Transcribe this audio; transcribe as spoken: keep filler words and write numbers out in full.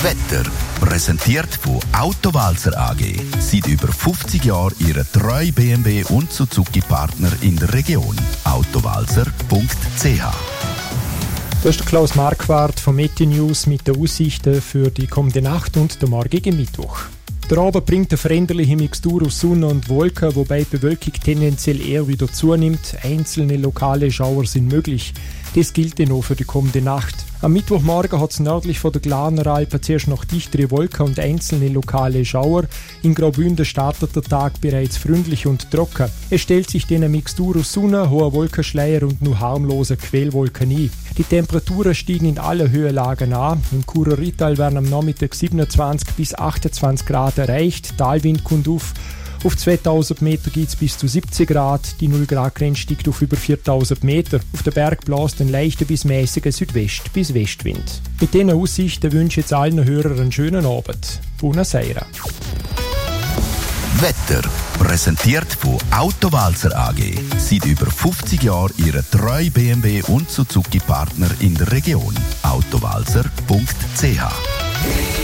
Wetter, präsentiert von Autowalzer A G. Seit über fünfzig Jahren Ihre treue B M W und Suzuki-Partner in der Region. autowalzer punkt c h. Das ist der Klaus Marquardt von Meteo News mit den Aussichten für die kommende Nacht und den morgigen Mittwoch. Der Abend bringt eine veränderliche Mixtur aus Sonne und Wolken, wobei die Bewölkung tendenziell eher wieder zunimmt. Einzelne lokale Schauer sind möglich. Das gilt dann auch für die kommende Nacht. Am Mittwochmorgen hat es nördlich von der Glarner Alpen zuerst noch dichtere Wolken und einzelne lokale Schauer. In Graubünden startet der Tag bereits freundlich und trocken. Es stellt sich dann eine Mixtur aus Sonne, hoher Wolkenschleier und nur harmlose Quellwolken ein. Die Temperaturen steigen in alle Höhenlagen an. Im Churer Rital werden am Nachmittag siebenundzwanzig bis achtundzwanzig Grad erreicht. Talwind kommt auf. Auf zweitausend Meter geht es bis zu siebzig Grad. Die null Grad Grenze steigt auf über viertausend Meter. Auf der Berg bläst ein leichter bis mäßiger Südwest- bis Westwind. Mit diesen Aussichten wünsche ich jetzt allen Hörern einen schönen Abend. Buonasera. Wetter, präsentiert von Autowalzer A G. Seit über fünfzig Jahren Ihre treue B M W und Suzuki-Partner in der Region. autowalzer punkt c h.